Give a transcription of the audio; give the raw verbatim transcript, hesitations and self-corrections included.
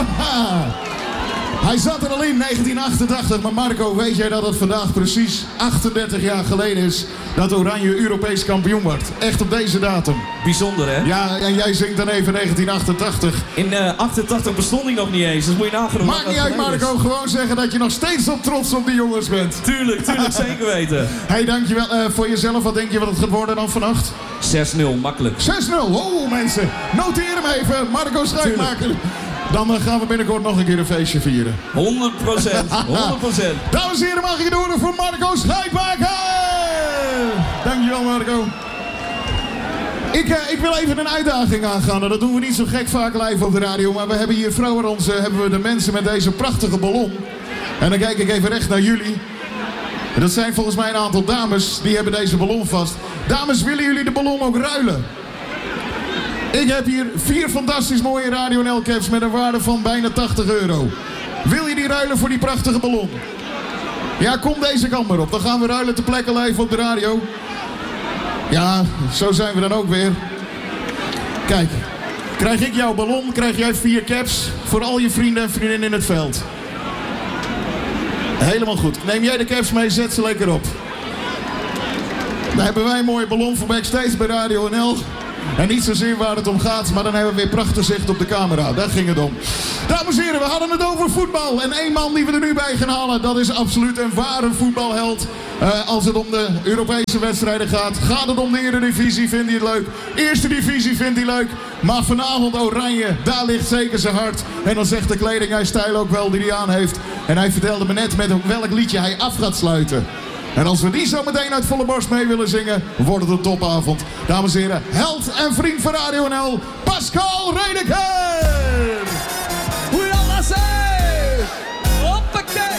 Hij zat er al in negentien achtentachtig, maar Marco, weet jij dat het vandaag precies achtendertig jaar geleden is dat Oranje Europees kampioen wordt? Echt op deze datum. Bijzonder, hè? Ja, en jij zingt dan even negentien achtentachtig. In uh, achtentachtig bestond hij nog niet eens, dus moet je nagaan. Maakt niet uit, Marco, gewoon zeggen dat je nog steeds op trots op die jongens bent. Tuurlijk, tuurlijk, zeker weten. Hé, hey, dankjewel. Uh, voor jezelf, wat denk je wat het gaat worden dan vannacht? zes nul, makkelijk. zes nul, oh mensen. Noteer hem even, Marco Schuitmaker. Dan uh, gaan we binnenkort nog een keer een feestje vieren. honderd procent, honderd procent. Dames en heren, mag ik het doen voor Marco Schuitmaker? Dankjewel, Marco. Ik, uh, ik wil even een uitdaging aangaan. Dat doen we niet zo gek vaak live op de radio. Maar we hebben hier voor ons uh, hebben we de mensen met deze prachtige ballon. En dan kijk ik even recht naar jullie. En dat zijn volgens mij een aantal dames. Die hebben deze ballon vast. Dames, willen jullie de ballon ook ruilen? Ik heb hier vier fantastisch mooie Radio N L caps met een waarde van bijna tachtig euro. Wil je die ruilen voor die prachtige ballon? Ja, kom deze kant maar op. Dan gaan we ruilen ter plekke live op de radio. Ja, zo zijn we dan ook weer. Kijk, krijg ik jouw ballon, krijg jij vier caps voor al je vrienden en vriendinnen in het veld. Helemaal goed. Neem jij de caps mee, zet ze lekker op. Dan hebben wij een mooie ballon voor backstage bij Radio N L. En niet zozeer waar het om gaat, maar dan hebben we weer prachtig zicht op de camera. Daar ging het om. Dames en heren, we hadden het over voetbal. En één man die we er nu bij gaan halen, dat is absoluut een ware voetbalheld. Uh, als het om de Europese wedstrijden gaat. Gaat het om de Eredivisie, vindt hij het leuk. Eerste divisie vindt hij leuk. Maar vanavond Oranje, daar ligt zeker zijn hart. En dan zegt de kleding hij stijl ook wel die hij aan heeft. En hij vertelde me net met welk liedje hij af gaat sluiten. En als we die zo meteen uit volle borst mee willen zingen, wordt het een topavond. Dames en heren, held en vriend van Radio N L, Pascal Redeke!